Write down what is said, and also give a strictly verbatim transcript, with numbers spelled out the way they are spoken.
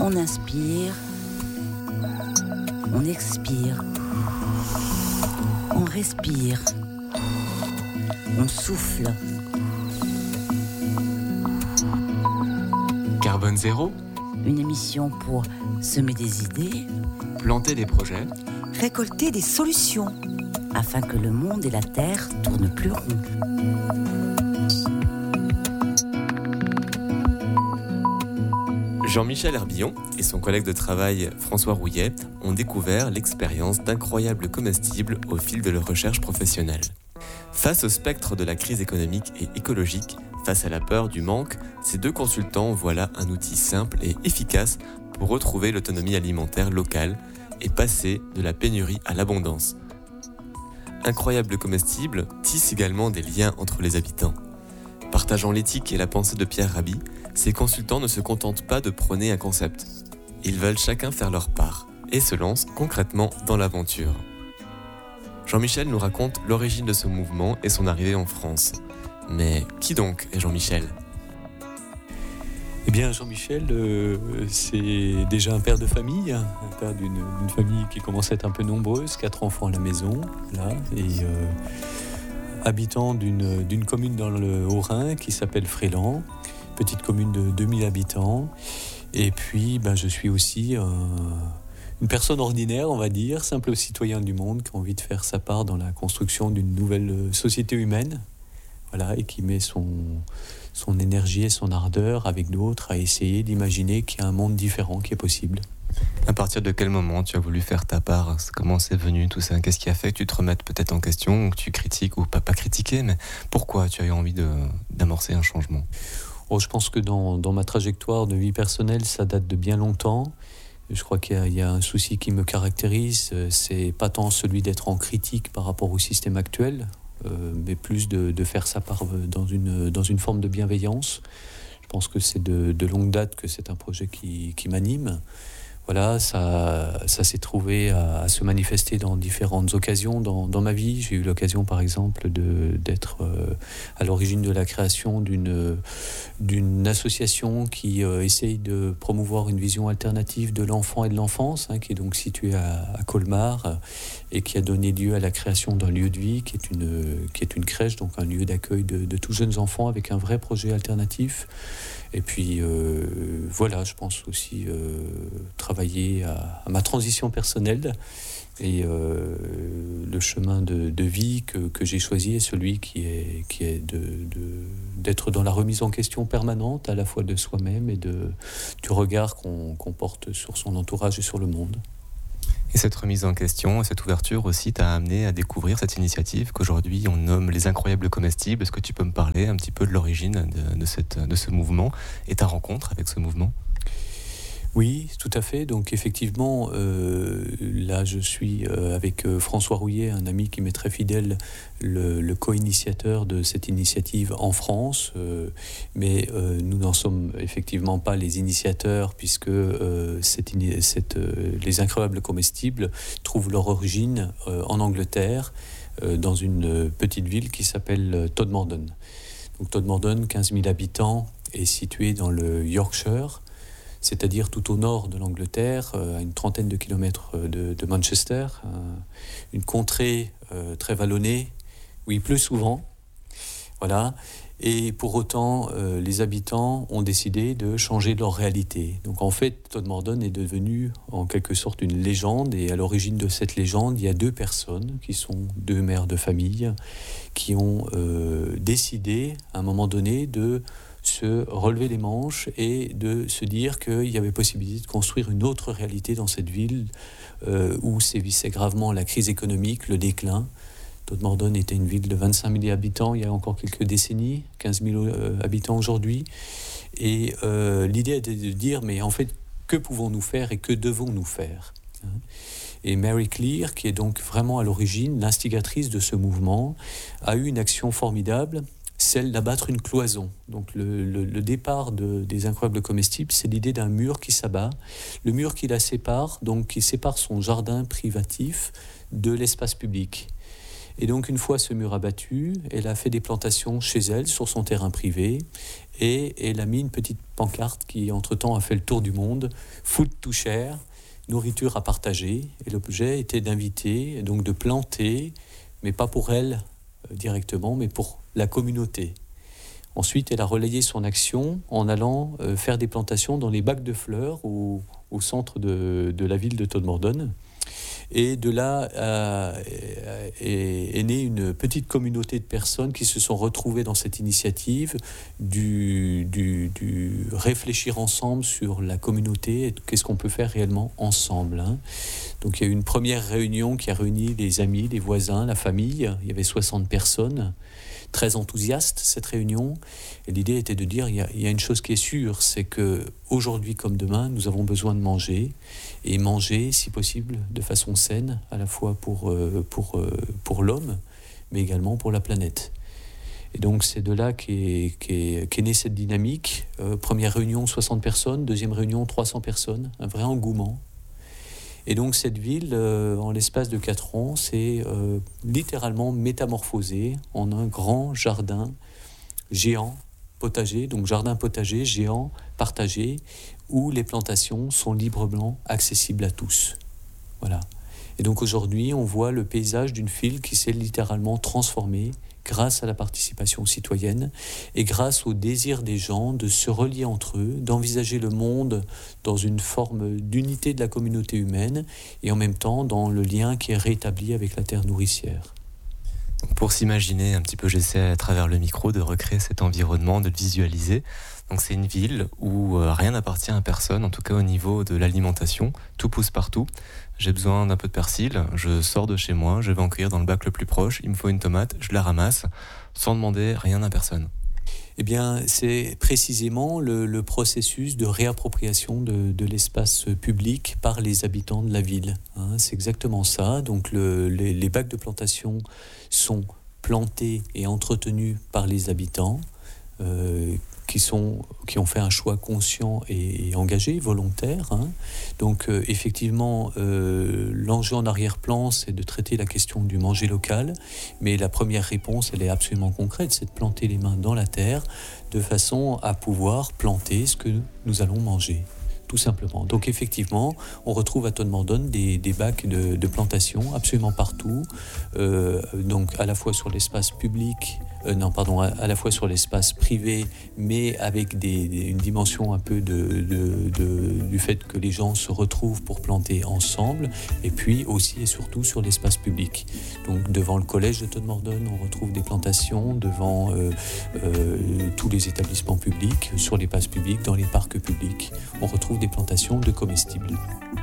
On inspire, on expire, on respire, on souffle. Carbone zéro, Une émission pour semer des idées, planter des projets, récolter des solutions, afin que le monde et la Terre tournent plus rond. Jean-Michel Herbillon et son collègue de travail François Rouillet ont découvert l'expérience d'incroyables comestibles au fil de leur recherche professionnelle. Face au spectre de la crise économique et écologique, face à la peur du manque, ces deux consultants voient là un outil simple et efficace pour retrouver l'autonomie alimentaire locale et passer de la pénurie à l'abondance. Incroyables comestibles tissent également des liens entre les habitants. Partageant l'éthique et la pensée de Pierre Rabhi, ces consultants ne se contentent pas de prôner un concept. Ils veulent chacun faire leur part et se lancent concrètement dans l'aventure. Jean-Michel nous raconte l'origine de ce mouvement et son arrivée en France. Mais qui donc est Jean-Michel ? Eh bien, Jean-Michel, euh, c'est déjà un père de famille, un père d'une, d'une famille qui commence à être un peu nombreuse, quatre enfants à la maison, là, et euh, habitant d'une, d'une commune dans le Haut-Rhin qui s'appelle Fréland, petite commune de deux mille habitants. Et puis, ben, je suis aussi euh, une personne ordinaire, on va dire, simple citoyen du monde qui a envie de faire sa part dans la construction d'une nouvelle société humaine. Voilà, et qui met son, son énergie et son ardeur avec d'autres à essayer d'imaginer qu'il y a un monde différent qui est possible. À partir de quel moment tu as voulu faire ta part ? Comment c'est venu tout ça ? Qu'est-ce qui a fait que tu te remettes peut-être en question, ou que tu critiques, ou pas, pas critiquer, mais pourquoi tu as eu envie de, d'amorcer un changement ? Oh, je pense que dans, dans ma trajectoire de vie personnelle, ça date de bien longtemps. Je crois qu'il y a, il y a un souci qui me caractérise, c'est pas tant celui d'être en critique par rapport au système actuel, Euh, mais plus de, de faire sa part dans une, dans une forme de bienveillance. Je pense que c'est de, de longue date que c'est un projet qui, qui m'anime. Voilà, ça, ça s'est trouvé à, à se manifester dans différentes occasions dans, dans ma vie. J'ai eu l'occasion, par exemple, de, d'être euh, à l'origine de la création d'une, d'une association qui euh, essaye de promouvoir une vision alternative de l'enfant et de l'enfance, hein, qui est donc située à, à Colmar, euh, et qui a donné lieu à la création d'un lieu de vie qui est une, qui est une crèche, donc un lieu d'accueil de, de tous jeunes enfants avec un vrai projet alternatif. Et puis euh, voilà, je pense aussi euh, travailler à, à ma transition personnelle, et euh, le chemin de, de vie que, que j'ai choisi est celui qui est, qui est de, de, d'être dans la remise en question permanente à la fois de soi-même et de, du regard qu'on, qu'on porte sur son entourage et sur le monde. Et cette remise en question, cette ouverture aussi t'a amené à découvrir cette initiative qu'aujourd'hui on nomme les incroyables comestibles. Est-ce que tu peux me parler un petit peu de l'origine de, de, cette, de ce mouvement et ta rencontre avec ce mouvement ? Oui, tout à fait. Donc effectivement, euh, là je suis euh, avec euh, François Rouillet, un ami qui m'est très fidèle, le, le co-initiateur de cette initiative en France. Euh, mais euh, nous n'en sommes effectivement pas les initiateurs, puisque euh, cette, cette, euh, les incroyables comestibles trouvent leur origine euh, en Angleterre, euh, dans une petite ville qui s'appelle Todmorden. Donc Todmorden, quinze mille habitants, est située dans le Yorkshire, c'est-à-dire tout au nord de l'Angleterre, à une trentaine de kilomètres de, de Manchester, une contrée euh, très vallonnée, où il pleut souvent. Voilà. Et pour autant, euh, les habitants ont décidé de changer leur réalité. Donc en fait, Todmorden est devenu en quelque sorte une légende, et à l'origine de cette légende, il y a deux personnes, qui sont deux mères de famille, qui ont euh, décidé, à un moment donné, de se relever les manches et de se dire qu'il y avait possibilité de construire une autre réalité dans cette ville euh, où sévissait gravement la crise économique, le déclin. Todmorden était une ville de vingt-cinq mille habitants il y a encore quelques décennies, quinze mille euh, habitants aujourd'hui. Et euh, l'idée était de dire, mais en fait, que pouvons-nous faire et que devons-nous faire ? Et Mary Clear, qui est donc vraiment à l'origine, l'instigatrice de ce mouvement, a eu une action formidable, celle d'abattre une cloison. Donc le, le, le départ de, des incroyables comestibles, c'est l'idée d'un mur qui s'abat, le mur qui la sépare, donc qui sépare son jardin privatif de l'espace public. Et donc une fois ce mur abattu, elle a fait des plantations chez elle, sur son terrain privé, et elle a mis une petite pancarte qui entre-temps a fait le tour du monde, « Food to share », nourriture à partager. Et l'objet était d'inviter, donc de planter, mais pas pour elle euh, directement, mais pour la communauté. Ensuite, elle a relayé son action en allant euh, faire des plantations dans les bacs de fleurs au, au centre de, de la ville de Todmorden. Et de là euh, est, est née une petite communauté de personnes qui se sont retrouvées dans cette initiative du, du, du réfléchir ensemble sur la communauté et qu'est-ce qu'on peut faire réellement ensemble. Hein. Donc il y a eu une première réunion qui a réuni les amis, les voisins, la famille. Il y avait soixante personnes. Très enthousiaste cette réunion, et l'idée était de dire il y a, il y a une chose qui est sûre, c'est que aujourd'hui comme demain nous avons besoin de manger, et manger si possible de façon saine, à la fois pour, euh, pour, euh, pour l'homme mais également pour la planète. Et donc c'est de là qu'est, qu'est, qu'est née cette dynamique. Euh, première réunion soixante personnes, deuxième réunion trois cents personnes, un vrai engouement. Et donc cette ville, euh, en l'espace de quatre ans, s'est euh, littéralement métamorphosée en un grand jardin géant, potager, donc jardin potager géant, partagé, où les plantations sont librement accessibles à tous. Voilà. Et donc aujourd'hui, on voit le paysage d'une ville qui s'est littéralement transformée grâce à la participation citoyenne et grâce au désir des gens de se relier entre eux, d'envisager le monde dans une forme d'unité de la communauté humaine et en même temps dans le lien qui est rétabli avec la terre nourricière. Pour s'imaginer un petit peu, j'essaie à travers le micro de recréer cet environnement, de le visualiser. Donc c'est une ville où euh, rien n'appartient à personne, en tout cas au niveau de l'alimentation. Tout pousse partout. J'ai besoin d'un peu de persil, je sors de chez moi, je vais en cueillir dans le bac le plus proche, il me faut une tomate, je la ramasse, sans demander rien à personne. Eh bien, c'est précisément le, le processus de réappropriation de, de l'espace public par les habitants de la ville. Hein, c'est exactement ça. Donc le, les, les bacs de plantation sont plantés et entretenus par les habitants, euh, qui, sont, qui ont fait un choix conscient et, et engagé, volontaire. Hein. Donc euh, effectivement, euh, l'enjeu en arrière-plan, c'est de traiter la question du manger local, mais la première réponse, elle est absolument concrète, c'est de planter les mains dans la terre, de façon à pouvoir planter ce que nous allons manger. Tout simplement. Donc effectivement, on retrouve à Todmorden des, des bacs de, de plantation absolument partout, euh, donc à la fois sur l'espace public, euh, non pardon, à, à la fois sur l'espace privé, mais avec des, des, une dimension un peu de, de, de, du fait que les gens se retrouvent pour planter ensemble, et puis aussi et surtout sur l'espace public. Donc devant le collège de Todmorden, on retrouve des plantations, devant euh, euh, tous les établissements publics, sur l'espace public, dans les parcs publics, on retrouve des plantations de comestibles.